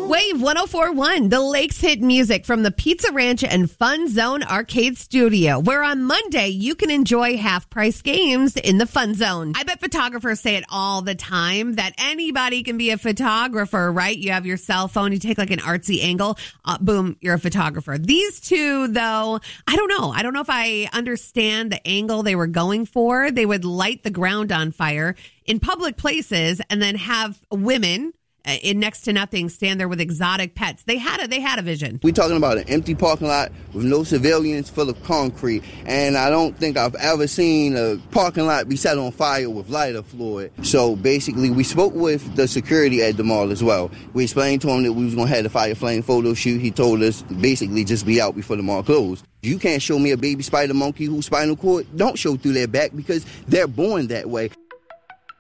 Wave 104.1, the Lakes hit music from the Pizza Ranch and Fun Zone Arcade Studio, where on Monday you can enjoy half-price games in the Fun Zone. I bet photographers say it all the time that anybody can be a photographer, right? You have your cell phone, you take like an artsy angle, boom, you're a photographer. These two, though, I don't know. I don't know if I understand the angle they were going for. They would light the ground on fire in public places and then have women in next to nothing stand there with exotic pets. They had a vision. We're talking about an empty parking lot with no civilians, full of concrete, and I don't think I've ever seen a parking lot be set on fire with lighter fluid. So basically, we spoke with the security at the mall as well. We explained to him that we was going to have the fire flame photo shoot. He told us to basically just be out before the mall closed. You can't show me a baby spider monkey whose spinal cord don't show through their back because they're born that way.